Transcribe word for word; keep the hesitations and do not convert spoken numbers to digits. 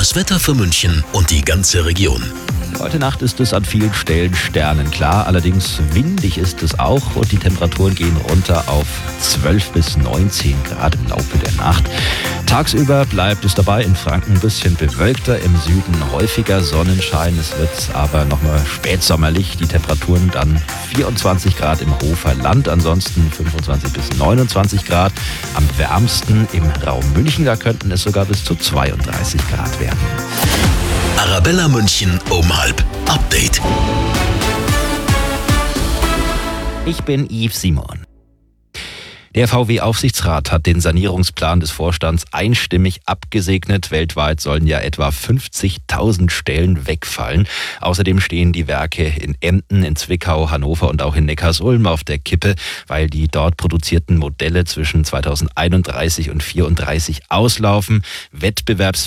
Das Wetter für München und die ganze Region. Heute Nacht ist es an vielen Stellen sternenklar, allerdings windig ist es auch und die Temperaturen gehen runter auf zwölf bis neunzehn Grad im Laufe der Nacht. Tagsüber bleibt es dabei in Franken ein bisschen bewölkter, im Süden häufiger Sonnenschein. Es wird aber nochmal spätsommerlich, die Temperaturen dann vierundzwanzig Grad im Hofer Land, ansonsten fünfundzwanzig bis neunundzwanzig Grad. Am wärmsten im Raum München, da könnten es sogar bis zu zweiunddreißig Grad werden. Arabella München um halb. Update. Ich bin Yves Simon. Der V W-Aufsichtsrat hat den Sanierungsplan des Vorstands einstimmig abgesegnet. Weltweit sollen ja etwa fünfzigtausend Stellen wegfallen. Außerdem stehen die Werke in Emden, in Zwickau, Hannover und auch in Neckarsulm auf der Kippe, weil die dort produzierten Modelle zwischen zweitausendeinunddreißig und vierunddreißig auslaufen. Wettbewerbs